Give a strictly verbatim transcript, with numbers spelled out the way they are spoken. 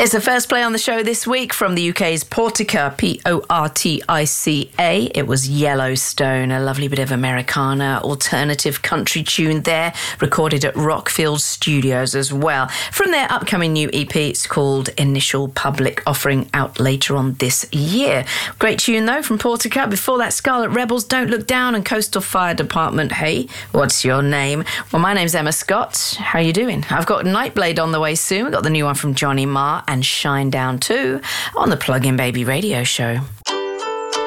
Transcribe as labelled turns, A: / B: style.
A: It's the first play on the show this week from the U K's Portica, P O R T I C A. It was Yellowstone, a lovely bit of Americana, alternative country tune there, recorded at Rockfield Studios as well. From their upcoming new E P, it's called Initial Public, offering out later on this year. Great tune, though, from Portica. Before that, Scarlet Rebels, Don't Look Down, and Coastal Fire Department, Hey, What's Your Name? Well, my name's Emma Scott. How you doing? I've got Nightblade on the way soon. We've got the new one from Johnny Marr and Shine Down too on the Plug-in Baby Radio Show.